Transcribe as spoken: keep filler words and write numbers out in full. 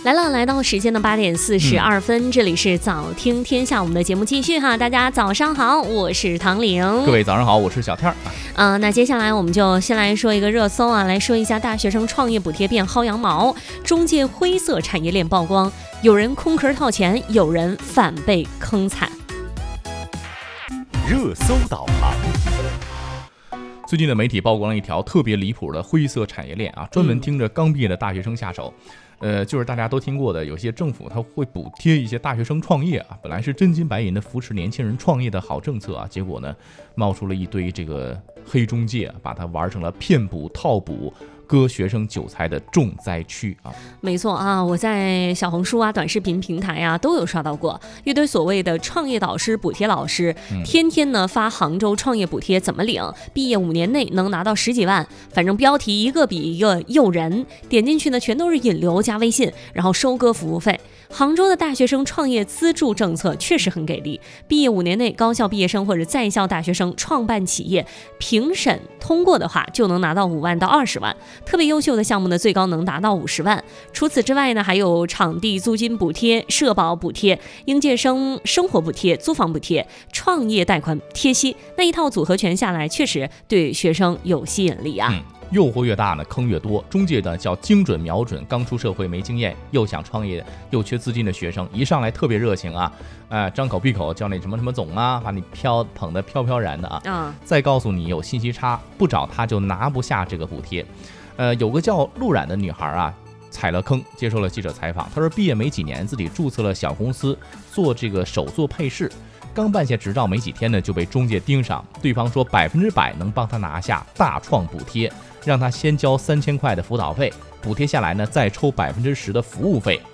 来了，来到时间的八点四十二分，嗯、这里是早听天下，我们的节目继续哈。大家早上好，我是唐玲。 各位早上好，我是小天儿。 啊、呃，那接下来我们就先来说一个热搜啊，来说一下大学生创业补贴变薅羊毛，中介灰色产业链曝光，有人空壳套钱，有人反被坑惨。 热搜导航。 最近的媒体曝光了一条特别离谱的灰色产业链啊，专门盯着刚毕业的大学生下手。嗯、呃，就是大家都听过的，有些政府他会补贴一些大学生创业啊，本来是真金白银的扶持年轻人创业的好政策啊，结果呢，冒出了一堆这个黑中介，把它玩成了骗补、套补、割学生韭菜的重灾区啊！ 没错啊，我在小红书啊、短视频平台啊都有刷到过一堆所谓的创业导师、补贴老师，嗯、天天呢发杭州创业补贴怎么领，毕业五年内能拿到十几万，反正标题一个比一个诱人，点进去呢全都是引流加微信，然后收割服务费。杭州的大学生创业资助政策确实很给力，毕业五年内高校毕业生或者在校大学生创办企业，评审通过的话就能拿到五万到二十万，特别优秀的项目呢最高能达到五十万。除此之外呢，还有场地租金补贴、社保补贴、应届生生活补贴、租房补贴、创业贷款贴息，那一套组合拳下来，确实对学生有吸引力啊。 嗯诱惑越大呢，坑越多。中介呢叫精准瞄准刚出社会没经验又想创业又缺资金的学生，一上来特别热情啊，呃，张口闭口叫那什么什么总啊，把你飘捧得飘飘然的啊，嗯、再告诉你有信息差，不找他就拿不下这个补贴。呃，有个叫陆冉的女孩啊，踩了坑，接受了记者采访。她说毕业没几年，自己注册了小公司，做这个手作配饰。刚办下执照没几天呢，就被中介盯上，对方说百分之百能帮他拿下大创补贴，让他先交三千块的辅导费，补贴下来呢再抽百分之十的服务费。